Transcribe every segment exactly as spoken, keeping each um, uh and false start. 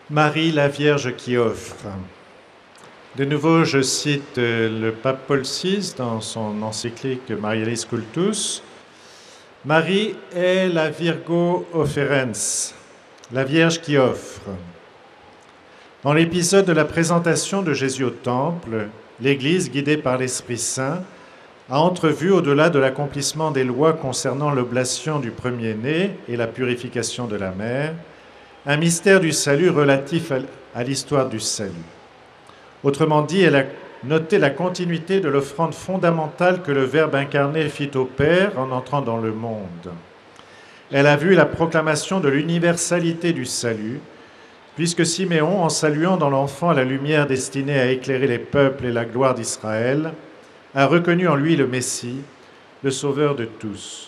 Marie, la Vierge qui offre. De nouveau, je cite le pape Paul six dans son encyclique Marialis Cultus. Marie est la Virgo offerens, la Vierge qui offre. Dans l'épisode de la présentation de Jésus au Temple, l'Église, guidée par l'Esprit Saint, a entrevu, au-delà de l'accomplissement des lois concernant l'oblation du premier-né et la purification de la mère, un mystère du salut relatif à l'histoire du salut. Autrement dit, elle a noté la continuité de l'offrande fondamentale que le Verbe incarné fit au Père en entrant dans le monde. Elle a vu la proclamation de l'universalité du salut, puisque Siméon, en saluant dans l'enfant la lumière destinée à éclairer les peuples et la gloire d'Israël, a reconnu en lui le Messie, le Sauveur de tous.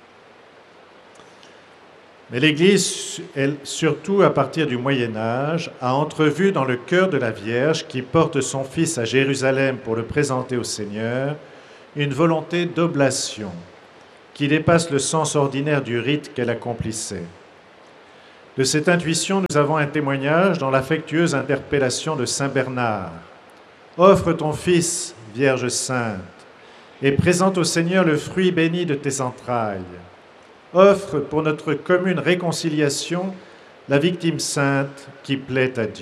Mais l'Église, elle, surtout à partir du Moyen-Âge, a entrevu dans le cœur de la Vierge, qui porte son Fils à Jérusalem pour le présenter au Seigneur, une volonté d'oblation qui dépasse le sens ordinaire du rite qu'elle accomplissait. De cette intuition, nous avons un témoignage dans l'affectueuse interpellation de saint Bernard. « Offre ton Fils, Vierge sainte, et présente au Seigneur le fruit béni de tes entrailles. Offre pour notre commune réconciliation la victime sainte qui plaît à Dieu. »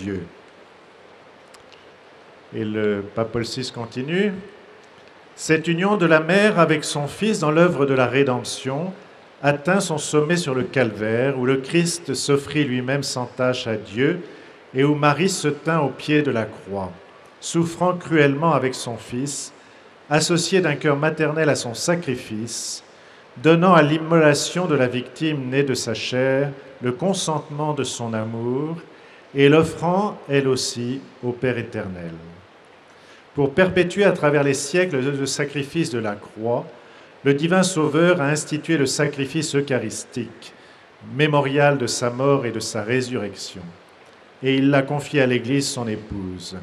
Et le pape Paul six continue. « Cette union de la mère avec son Fils dans l'œuvre de la rédemption atteint son sommet sur le calvaire, où le Christ s'offrit lui-même sans tache à Dieu et où Marie se tint au pied de la croix, souffrant cruellement avec son Fils, associé d'un cœur maternel à son sacrifice, donnant à l'immolation de la victime née de sa chair le consentement de son amour et l'offrant, elle aussi, au Père éternel. Pour perpétuer à travers les siècles le sacrifice de la croix, le divin Sauveur a institué le sacrifice eucharistique, mémorial de sa mort et de sa résurrection, et il l'a confié à l'Église, son épouse.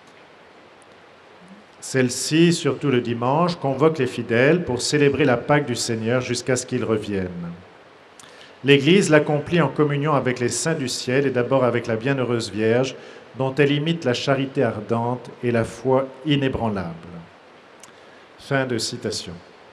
Celle-ci, surtout le dimanche, convoque les fidèles pour célébrer la Pâque du Seigneur jusqu'à ce qu'il revienne. L'Église l'accomplit en communion avec les saints du ciel et d'abord avec la Bienheureuse Vierge, dont elle imite la charité ardente et la foi inébranlable. Fin de citation.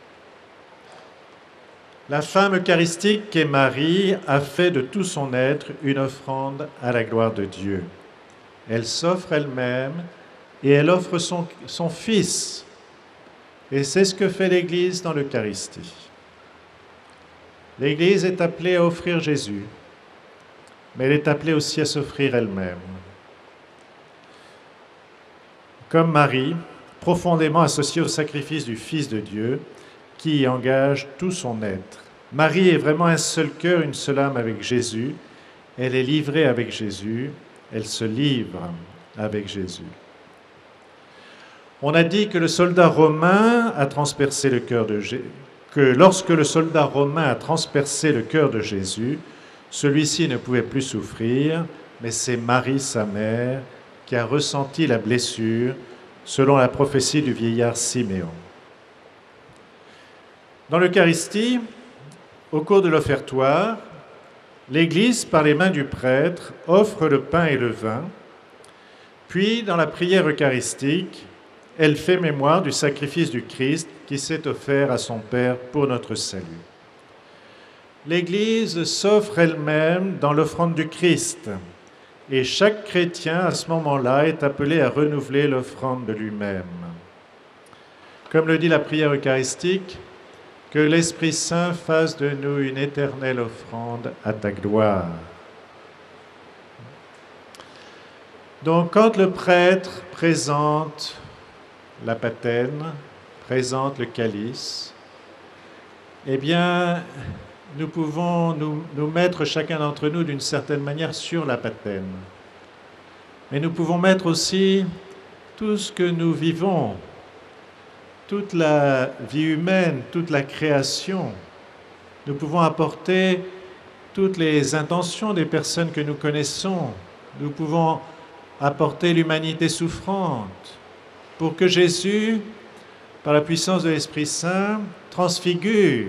La femme eucharistique qu'est Marie a fait de tout son être une offrande à la gloire de Dieu. Elle s'offre elle-même et elle offre son, son Fils. Et c'est ce que fait l'Église dans l'Eucharistie. L'Église est appelée à offrir Jésus, mais elle est appelée aussi à s'offrir elle-même. Comme Marie, profondément associée au sacrifice du Fils de Dieu, qui y engage tout son être. Marie est vraiment un seul cœur, une seule âme avec Jésus. Elle est livrée avec Jésus, elle se livre avec Jésus. On a dit que le soldat romain a transpercé le cœur de Jésus, que lorsque le soldat romain a transpercé le cœur de Jésus, celui-ci ne pouvait plus souffrir, mais c'est Marie, sa mère, qui a ressenti la blessure, selon la prophétie du vieillard Siméon. Dans l'Eucharistie, au cours de l'offertoire, l'Église, par les mains du prêtre, offre le pain et le vin, puis, dans la prière eucharistique, elle fait mémoire du sacrifice du Christ qui s'est offert à son Père pour notre salut. L'Église s'offre elle-même dans l'offrande du Christ, et chaque chrétien, à ce moment-là, est appelé à renouveler l'offrande de lui-même. Comme le dit la prière eucharistique, que l'Esprit Saint fasse de nous une éternelle offrande à ta gloire. Donc, quand le prêtre présente la patène, présente le calice, eh bien, nous pouvons nous, nous mettre chacun d'entre nous d'une certaine manière sur la patène. Mais nous pouvons mettre aussi tout ce que nous vivons, toute la vie humaine, toute la création. Nous pouvons apporter toutes les intentions des personnes que nous connaissons. Nous pouvons apporter l'humanité souffrante pour que Jésus, par la puissance de l'Esprit Saint, transfigure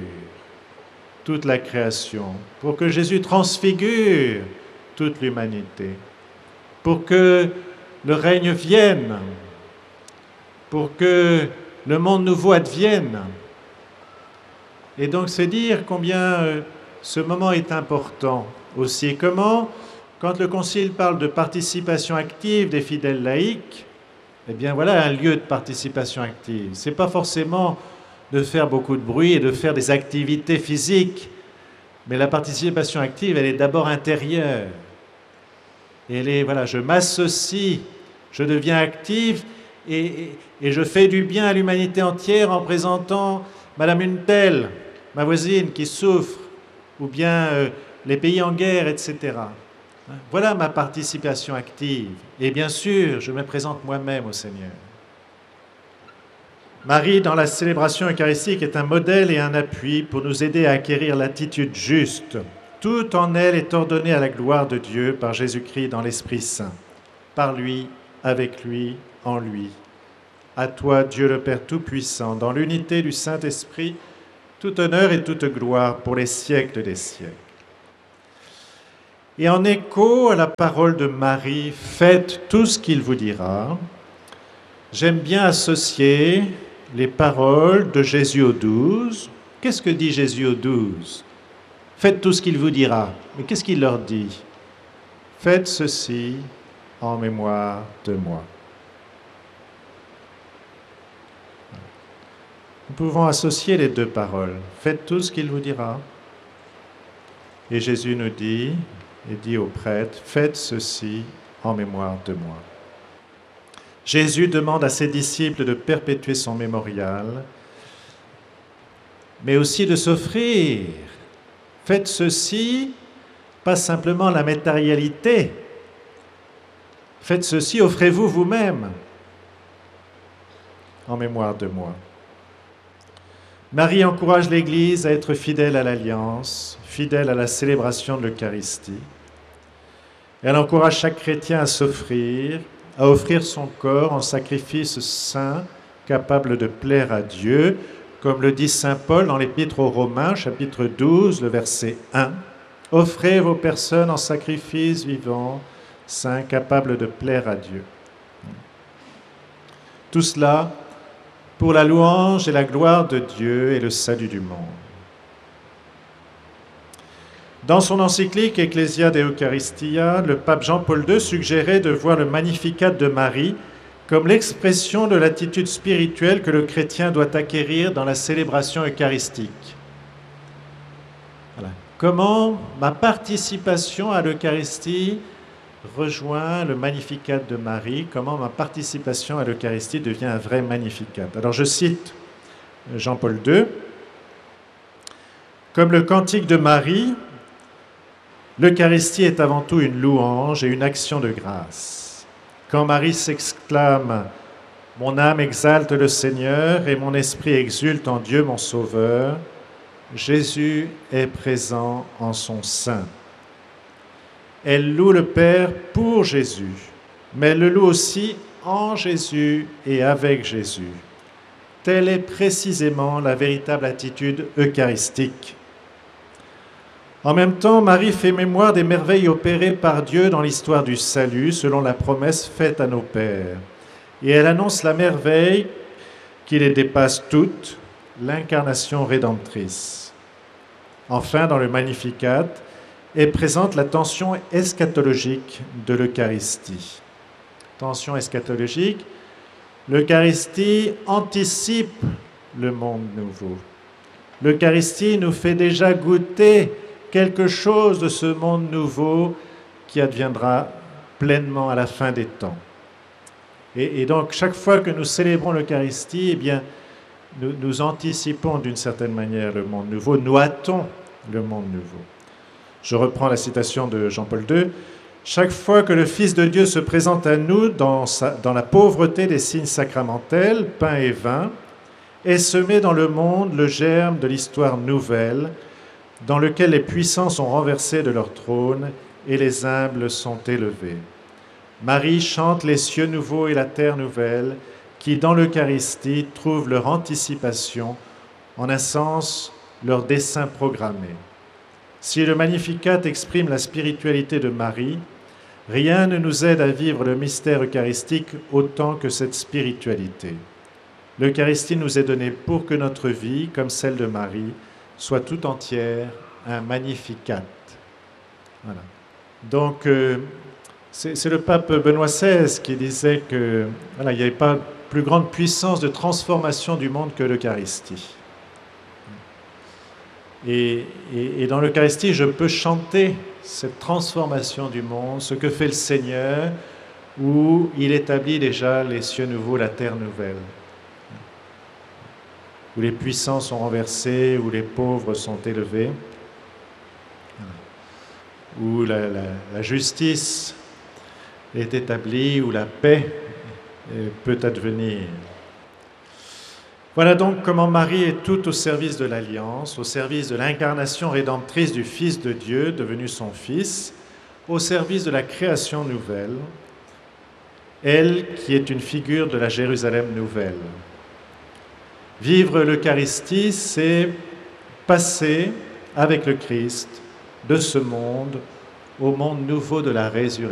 toute la création, pour que Jésus transfigure toute l'humanité. pour que le règne vienne, pour que le monde nouveau advienne. Et donc c'est dire combien euh, ce moment est important aussi. Comment, quand le Concile parle de participation active des fidèles laïcs, eh bien voilà un lieu de participation active. Ce n'est pas forcément de faire beaucoup de bruit et de faire des activités physiques, mais la participation active, elle est d'abord intérieure. Et elle est, voilà, je m'associe, je deviens active et, et, et je fais du bien à l'humanité entière en présentant Madame une telle, ma voisine qui souffre, ou bien euh, les pays en guerre, et cetera. Voilà ma participation active. Et bien sûr, je me présente moi-même au Seigneur. Marie, dans la célébration eucharistique, est un modèle et un appui pour nous aider à acquérir l'attitude juste. Tout en elle est ordonné à la gloire de Dieu par Jésus-Christ dans l'Esprit Saint. Par lui, avec lui, en lui. À toi, Dieu le Père Tout-Puissant, dans l'unité du Saint-Esprit, tout honneur et toute gloire pour les siècles des siècles. Et en écho à la parole de Marie, faites tout ce qu'il vous dira, j'aime bien associer les paroles de Jésus aux douze. Qu'est-ce que dit Jésus aux douze? Faites tout ce qu'il vous dira. Mais qu'est-ce qu'il leur dit? Faites ceci en mémoire de moi. Nous pouvons associer les deux paroles. Faites tout ce qu'il vous dira. Et Jésus nous dit, et dit aux prêtres, faites ceci en mémoire de moi. Jésus demande à ses disciples de perpétuer son mémorial, mais aussi de s'offrir. Faites ceci, pas simplement la matérialité. Faites ceci, offrez-vous vous-même en mémoire de moi. Marie encourage l'Église à être fidèle à l'Alliance, fidèle à la célébration de l'Eucharistie. Elle encourage chaque chrétien à s'offrir, à offrir son corps en sacrifice saint, capable de plaire à Dieu, comme le dit saint Paul dans l'Épître aux Romains, chapitre douze, le verset un. Offrez vos personnes en sacrifice vivant, saint, capable de plaire à Dieu. Tout cela pour la louange et la gloire de Dieu et le salut du monde. Dans son encyclique Ecclesia de Eucharistia, le pape Jean-Paul deux suggérait de voir le Magnificat de Marie comme l'expression de l'attitude spirituelle que le chrétien doit acquérir dans la célébration eucharistique. Voilà. Comment ma participation à l'Eucharistie rejoint le Magnificat de Marie, comment ma participation à l'Eucharistie devient un vrai Magnificat. Alors je cite Jean-Paul deux. Comme le cantique de Marie, l'Eucharistie est avant tout une louange et une action de grâce. Quand Marie s'exclame « Mon âme exalte le Seigneur et mon esprit exulte en Dieu mon Sauveur », Jésus est présent en son sein. Elle loue le Père pour Jésus, mais elle le loue aussi en Jésus et avec Jésus. Telle est précisément la véritable attitude eucharistique. En même temps, Marie fait mémoire des merveilles opérées par Dieu dans l'histoire du salut, selon la promesse faite à nos pères. Et elle annonce la merveille qui les dépasse toutes, l'incarnation rédemptrice. Enfin, dans le Magnificat, elle présente la tension eschatologique de l'Eucharistie. Tension eschatologique, l'Eucharistie anticipe le monde nouveau. L'Eucharistie nous fait déjà goûter quelque chose de ce monde nouveau qui adviendra pleinement à la fin des temps. Et, et donc, chaque fois que nous célébrons l'Eucharistie, eh bien, nous, nous anticipons d'une certaine manière le monde nouveau, nous hâtons le monde nouveau. Je reprends la citation de Jean-Paul deux. « Chaque fois que le Fils de Dieu se présente à nous dans, sa, dans la pauvreté des signes sacramentels, pain et vin, est semé dans le monde le germe de l'histoire nouvelle, dans lequel les puissants sont renversés de leur trône et les humbles sont élevés. Marie chante les cieux nouveaux et la terre nouvelle, qui dans l'Eucharistie trouvent leur anticipation, en un sens leur dessein programmé. Si le Magnificat exprime la spiritualité de Marie, Rien ne nous aide à vivre le mystère eucharistique autant que cette spiritualité. L'Eucharistie nous est donnée pour que notre vie, comme celle de Marie, soit tout entière un magnificat. Voilà. Donc, euh, c'est le pape Benoît seize qui disait que voilà, il n'y avait pas plus grande puissance de transformation du monde que l'Eucharistie. Et, et, et dans l'Eucharistie, je peux chanter cette transformation du monde, ce que fait le Seigneur, où il établit déjà les cieux nouveaux, la terre nouvelle, où les puissants sont renversés, où les pauvres sont élevés, où la, la, la justice est établie, où la paix peut advenir. Voilà donc comment Marie est tout au service de l'Alliance, au service de l'incarnation rédemptrice du Fils de Dieu, devenu son Fils, au service de la création nouvelle, elle qui est une figure de la Jérusalem nouvelle. Vivre l'Eucharistie, c'est passer avec le Christ de ce monde au monde nouveau de la résurrection.